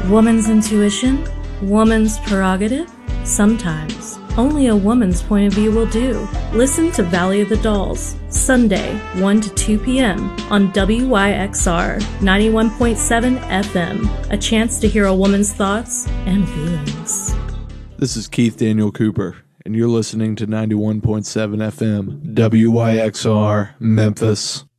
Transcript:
Woman's intuition? Woman's prerogative? Sometimes. Only a woman's point of view will do. Listen to Valley of the Dolls, Sunday, 1 to 2 p.m. on WYXR 91.7 FM. A chance to hear a woman's thoughts and feelings. This is Keith Daniel Cooper, and you're listening to 91.7 FM, WYXR, Memphis.